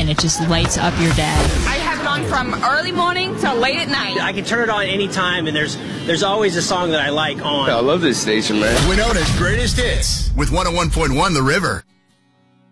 and it just lights up your day. I have it on from early morning till late at night. I can turn it on anytime, and there's always a song that I like on. I love this station, man. Winona's Greatest Hits with 101.1 The River.